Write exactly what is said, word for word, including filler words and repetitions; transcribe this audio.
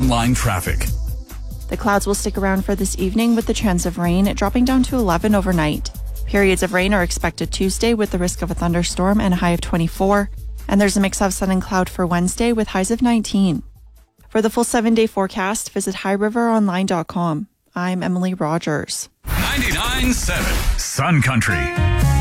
online traffic. The clouds will stick around for this evening with the chance of rain dropping down to eleven overnight. Periods of rain are expected Tuesday with the risk of a thunderstorm and a high of twenty-four. And there's a mix of sun and cloud for Wednesday with highs of nineteen. For the full seven-day forecast, visit high river online dot com. I'm Emily Rogers. ninety-nine point seven Sun Country.